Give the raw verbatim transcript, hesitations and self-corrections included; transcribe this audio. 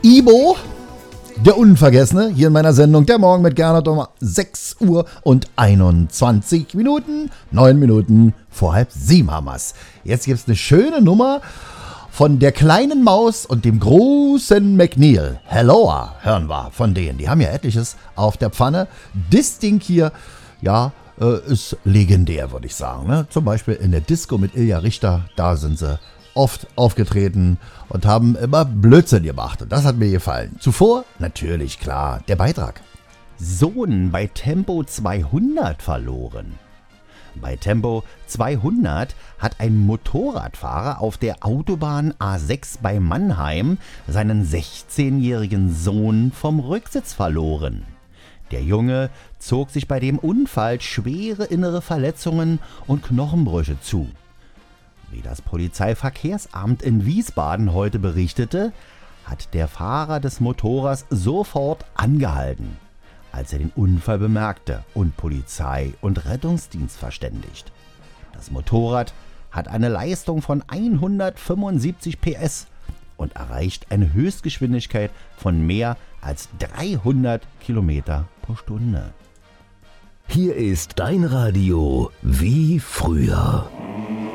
Ibo, der Unvergessene, hier in meiner Sendung Der Morgen mit Gernot um sechs Uhr und einundzwanzig Minuten, neun Minuten vor halb sieben haben wir's. Jetzt gibt's eine schöne Nummer von der kleinen Maus und dem großen McNeil. Helloa hören wir von denen. Die haben ja etliches auf der Pfanne. Das Ding hier, ja, äh, ist legendär, würde ich sagen. Ne? Zum Beispiel in der Disco mit Ilja Richter, da sind sie oft aufgetreten und haben immer Blödsinn gemacht. Und das hat mir gefallen. Zuvor, natürlich, klar, der Beitrag. Sohn bei Tempo zweihundert verloren. Bei Tempo zweihundert hat ein Motorradfahrer auf der Autobahn A sechs bei Mannheim seinen sechzehnjährigen Sohn vom Rücksitz verloren. Der Junge zog sich bei dem Unfall schwere innere Verletzungen und Knochenbrüche zu. Wie das Polizeiverkehrsamt in Wiesbaden heute berichtete, hat der Fahrer des Motorrads sofort angehalten, als er den Unfall bemerkte und Polizei und Rettungsdienst verständigt. Das Motorrad hat eine Leistung von hundertfünfundsiebzig P S und erreicht eine Höchstgeschwindigkeit von mehr als dreihundert Kilometer pro Stunde. Hier ist dein Radio wie früher.